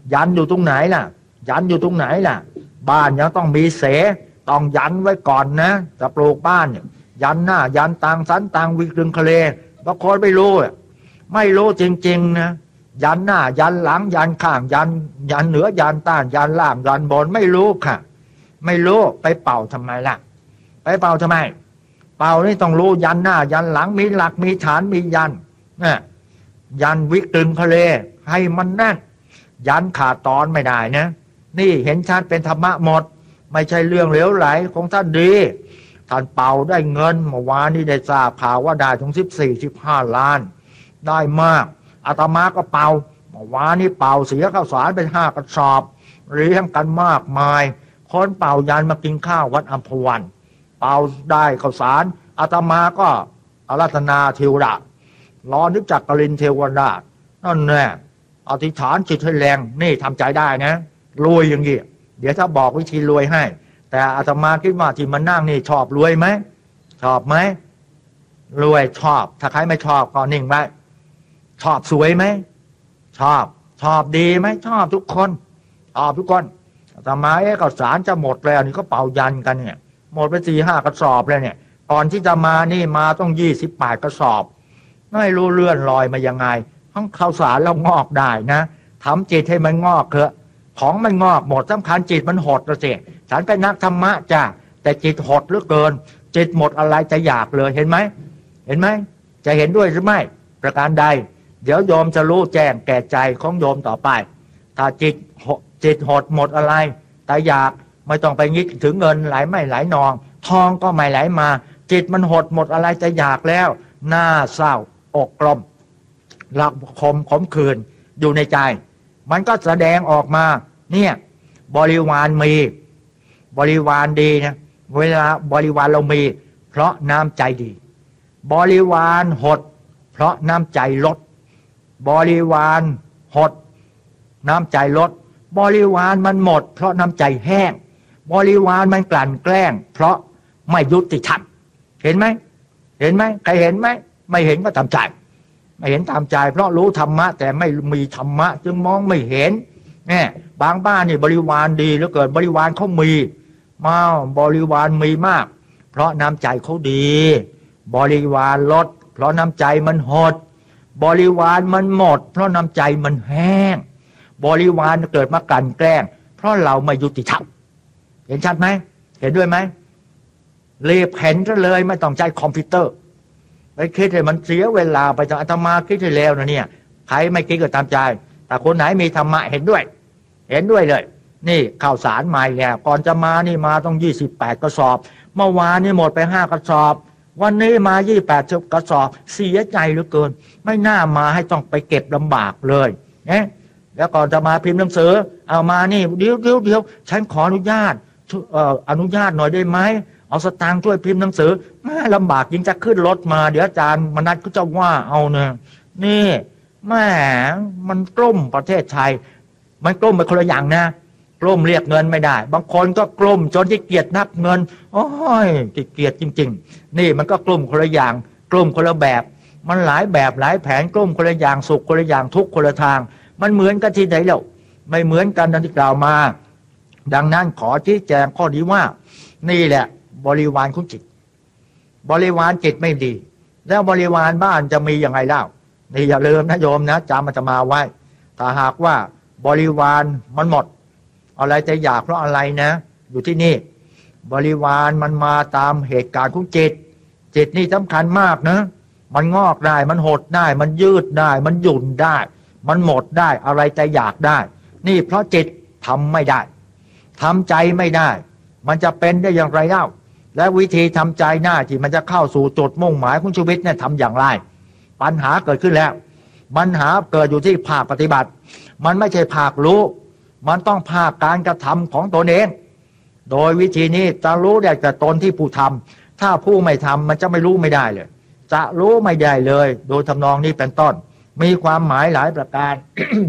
ยันอยู่ตรงไหนล่ะยันอยู่ตรงไหนล่ะบ้านยังต้องมีเสต้องยันไว้ก่อนนะจะปลูกบ้านเนี่ยยันหน้ายันต่างสันต่างวิกฤตทะเลบางคนไม่รู้จริงๆนะยันหน้ายันหลังยันข้างยันเหนือยันใต้ยันล่างยันบนไม่รู้ค่ะไม่รู้ไปเป่าทำไมล่ะไปเป่าทำไมเป่านี่ต้องรู้ยันหน้ายันหลังมีหลักมีฐานมียันนะยันวิกฤตทะเลให้มันแน่นยันขาดตอนไม่ได้นะนี่เห็นชัดเป็นธรรมะหมดไม่ใช่เรื่องเหลวไหลของท่านดีท่านเป่าได้เงินเมื่อวานนี้ได้ทราบข่าวว่าได้ถึง14-15 ล้านได้มากอาตมาก็เป่าเมื่อวานนี้เป่าเสียข้าวสารเป็น5 กระสอบเลี้ยงกันมากมายคนเป่ายันมากินข้าววัดอัมพวันเป่าได้ข้าวสารอาตมาก็อาราธนาเทวดารอนึกจักกรินเทวดานั่นแน่อธิษฐานจิตให้แรงนี่ทำใจได้นะรวยอย่างนี้เดี๋ยวถ้าบอกวิธีรวยให้แต่อาตมาคิดว่าที่มันนั่งนี่ชอบรวยไหมชอบไหมรวยชอบถ้าใครไม่ชอบก็นิ่งไว้ชอบสวยไหมชอบดีไหมชอบทุกคนทุกคนอาตมาข้าวสารจะหมดแล้วนี่ก็เป่ายันกันเนี่ยหมดไป4-5 กระสอบแล้วเนี่ยก่อนที่จะมานี่มาต้อง28 กระสอบไม่รู้เลื่อนลอยมายังไงทั้งข้าวสารแล้วงอกได้นะทำจิตให้มันงอกเถอะของมันงอกหมดสำคัญจิตมันหดละสิฉันเป็นนักธรรมะจ้ะแต่จิตหดเหลือเกินจิตหมดอะไรจะอยากเลยเห็นไหมจะเห็นด้วยหรือไม่ประการใดเดี๋ยวโยมจะรู้แจ้งแก่ใจของโยมต่อไปถ้าจิตหดหมดอะไรแต่อยากไม่ต้องไปงิดถึงเงินไหลไม่ไหลนองทองก็ไม่ไหลมาจิตมันหดหมดอะไรจะอยากแล้วหน้าเศร้าอกกลมหลับขมขื่นอยู่ในใจมันก็แสดงออกมาเนี่ยบริวารมีบริวารดีนะเวลาบริวารเรามีเพราะน้ำใจดีบริวารหดเพราะน้ำใจลดบริวารหดน้ำใจลดบริวารมันหมดเพราะน้ำใจแห้งบริวารมันกลั่นแกล้งเพราะไม่ยุติธรรมเห็นไหมใครเห็นไหมไม่เห็นก็ตามใจไม่เห็นตามใจเพราะรู้ธรรมะแต่ไม่มีธรรมะจึงมองไม่เห็นเนี่ยบางบ้านนี่บริวารดีแล้วเกิดบริวารเขามีบริวารมีมากเพราะน้ำใจเขาดีบริวารลดเพราะน้ำใจมันหดบริวารมันหมดเพราะน้ำใจมันแห้งบริวารเกิดมากลั่นแกล้งเพราะเราไม่ยุติธรรมเห็นชัดไหมเห็นด้วยไหมรีบเห็นซะเลยไม่ต้องใช้คอมพิวเตอร์ไปคิดให้มันเสียเวลาไปจากอาตมาคิดให้แล้วนะเนี่ยใครไม่คิดก็ตามใจแต่คนไหนมีธรรมะเห็นด้วยเลยนี่ข่าวสารมาแล้วก่อนจะมานี่มาต้อง28 กระสอบเมื่อวานนี่หมดไป5 กระสอบวันนี้มา28 กระสอบเสียใจเหลือเกินไม่น่ามาให้ต้องไปเก็บลำบากเลยเนี่ยแล้วก่อนจะมาพิมพ์หนังสือเอามานี่เดี๋ยวฉันขออนุญาตหน่อยได้ไหมเอาสตางค์ช่วยพิมพ์หนังสือมาลำบากยิ่งจะขึ้นรถมาเดี๋ยวอาจารย์มนัสก็จะว่าเอาเนี่ยนี่แม่มันกลุ่มประเทศไทยมันกลุ่มไปคนละอย่างนะกลุ่มเรียกเงินไม่ได้บางคนก็กลุ่มจนที่เกียจนับเงินโอ้ยเกียจจริงๆนี่มันก็กลุ่มคนละอย่างกลุ่มคนละแบบมันหลายแบบหลายแผนกลุ่มคนละอย่างสุขคนละอย่างทุกข์คนละทางมันเหมือนกันที่ไหนแล้วไม่เหมือนกันดังที่กล่าวมาดังนั้นขอชี้แจงข้อนี้ว่านี่แหละบริวารของจิตบริวารจิตไม่ดีแล้วบริวารบ้านจะมีอย่างไรเล่านี่อย่าลืมนะโยมนะจำมันจะมาไว้ถ้าหากว่าบริวารมันหมดอะไรจะอยากเพราะอะไรนะอยู่ที่นี่บริวารมันมาตามเหตุการณ์ของจิตนี่สำคัญมากนะมันงอกได้มันหดได้มันยืดได้มันหยุ่นได้มันหมดได้อะไรจะอยากได้นี่เพราะจิตทำไม่ได้ทำใจไม่ได้มันจะเป็นได้อย่างไรเล่าและวิธีทำใจหน้าที่มันจะเข้าสู่จุดมุ่งหมายของชีวิตเนี่ยทำอย่างไรปัญหาเกิดขึ้นแล้วปัญหาเกิดอยู่ที่ภาคปฏิบัติมันไม่ใช่ภาครู้มันต้องภาคการกระทำของตนเองโดยวิธีนี้จะรู้ได้แต่ตนที่ผู้ทำถ้าผู้ไม่ทำมันจะไม่รู้ไม่ได้เลยจะรู้ไม่ได้เลยโดยทำนองนี้เป็นต้นมีความหมายหลายประการ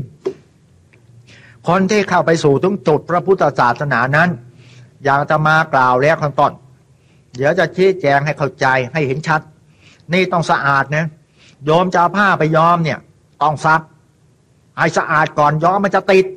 คนที่เข้าไปสู่ถึงจุดพระพุทธศาสนานั้นอย่างจะมากล่าวแล้วข้างต้นเดี๋ยวจะชี้แจงให้เข้าใจให้เห็นชัดนี่ต้องสะอาดนะโยมจะเอาผ้าไปย้อมเนี่ยต้องซักให้สะอาดก่อนย้อมมันจะติด